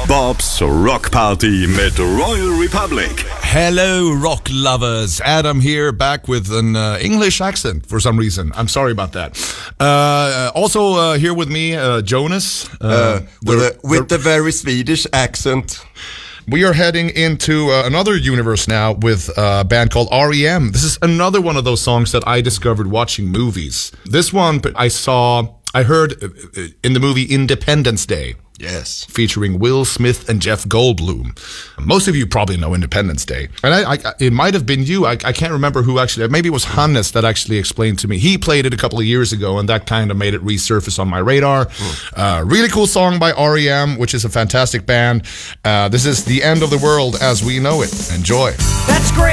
Bobs Rock Party mit Royal Republic. Hello, rock lovers. Adam here, back with an English accent for some reason. I'm sorry about that. Also here with me, Jonas. With the very Swedish accent. We are heading into another universe now with a band called R.E.M. This is another one of those songs that I discovered watching movies. This one I heard in the movie Independence Day. Yes. Featuring Will Smith and Jeff Goldblum. Most of you probably know Independence Day. And it might have been you. I can't remember who actually. Maybe it was Hannes that actually explained to me. He played it a couple of years ago, and that kind of made it resurface on my radar. Really cool song by R.E.M., which is a fantastic band. This is The End of the World as We Know It. Enjoy. That's great.